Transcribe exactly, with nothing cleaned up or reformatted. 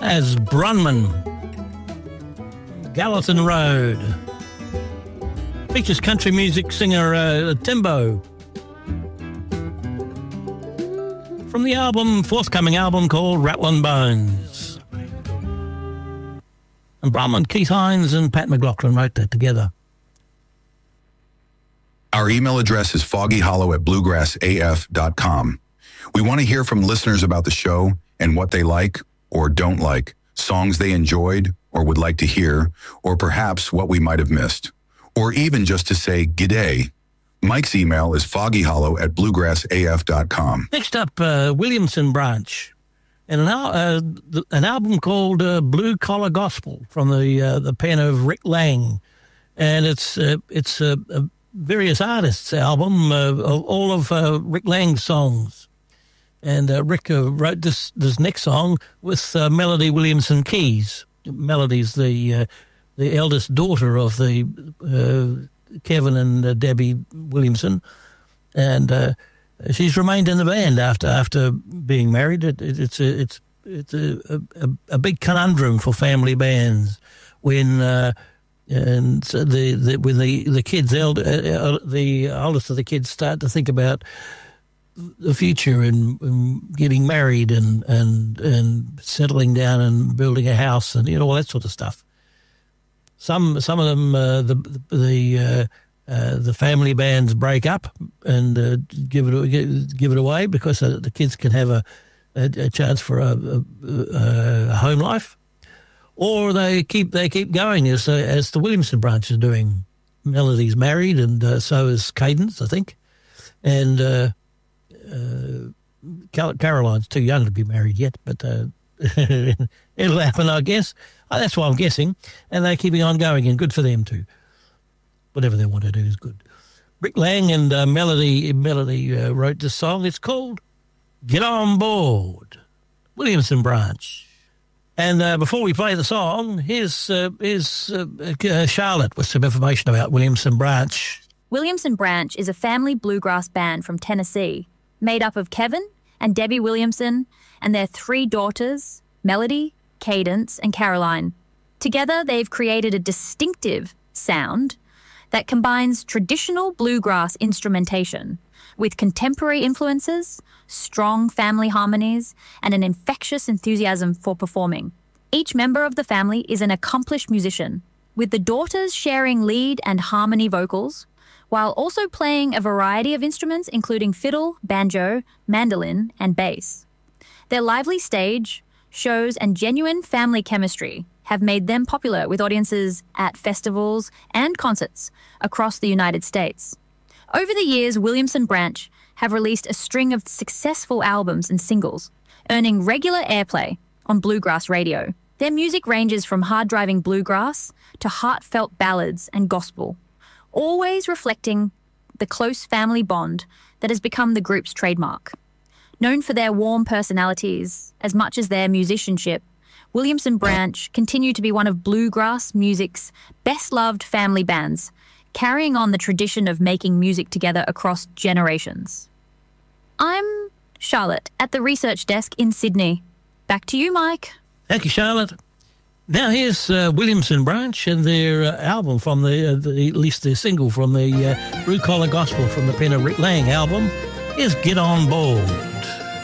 as Brunman. Gallatin Road. Features country music singer uh, Timbo. From the album, forthcoming album called Rattlin' Bones. And Brunman, Keith Hines and Pat McLaughlin wrote that together. Our email address is foggyhollow at bluegrass a f dot com. We want to hear from listeners about the show and what they like or don't like, songs they enjoyed or would like to hear, or perhaps what we might have missed, or even just to say g'day. Mike's email is foggyhollow at bluegrass a f dot com. Next up, uh, Williamson Branch, and an, al- uh, th- an album called uh, Blue Collar Gospel from the uh, the pen of Rick Lang, and it's uh, it's a, a various artists' album uh, of all of uh, Rick Lang's songs, and uh, Rick uh, wrote this this next song with uh, Melody Williamson Keys. Melody's the uh, the eldest daughter of the uh, Kevin and uh, Debbie Williamson, and uh, she's remained in the band after after being married. It, it, it's a it's it's a, a, a big conundrum for family bands when uh, and so the, the when the the kids elder uh, the oldest of the kids start to think about the future and, and getting married and, and and settling down and building a house and you know all that sort of stuff. Some some of them uh, the the uh, uh, the family bands break up and uh, give it give it away because uh, the kids can have a a, a chance for a, a, a home life, or they keep they keep going as uh, as the Williamson Branch is doing. Melody's married and uh, so is Cadence, I think, and. Uh, Uh, Caroline's too young to be married yet, but uh, it'll happen, I guess. Oh, that's why I'm guessing. And they're keeping on going, and good for them too. Whatever they want to do is good. Rick Lang and uh, Melody Melody uh, wrote this song. It's called Get On Board, Williamson Branch. And uh, before we play the song, here's, uh, here's uh, uh, Charlotte with some information about Williamson Branch. Williamson Branch is a family bluegrass band from Tennessee, made up of Kevin and Debbie Williamson and their three daughters, Melody, Cadence, and Caroline. Together, they've created a distinctive sound that combines traditional bluegrass instrumentation with contemporary influences, strong family harmonies, and an infectious enthusiasm for performing. Each member of the family is an accomplished musician, with the daughters sharing lead and harmony vocals, while also playing a variety of instruments including fiddle, banjo, mandolin, and bass. Their lively stage, shows, and genuine family chemistry have made them popular with audiences at festivals and concerts across the United States. Over the years, Williamson Branch have released a string of successful albums and singles, earning regular airplay on bluegrass radio. Their music ranges from hard-driving bluegrass to heartfelt ballads and gospel, always reflecting the close family bond that has become the group's trademark. Known for their warm personalities as much as their musicianship, Williamson Branch continue to be one of bluegrass music's best-loved family bands, carrying on the tradition of making music together across generations. I'm Charlotte at the research desk in Sydney. Back to you, Mike. Thank you, Charlotte. Now here's uh, Williamson Branch and their uh, album from the, uh, the, at least their single from the uh, Blue Collar Gospel from the pen of Rick Lang album is Get On Board.